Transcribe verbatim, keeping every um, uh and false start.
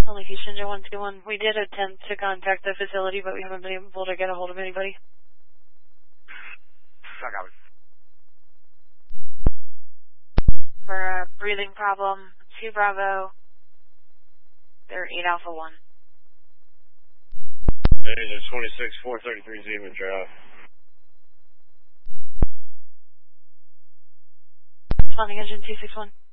Only Houston, Joe one two one. We did attempt to contact the facility, but we haven't been able to get a hold of anybody. I got it. For a breathing problem, two Bravo, they're eight Alpha one. There's a twenty-six four thirty-three Zebra Drive. Landing engine two six one.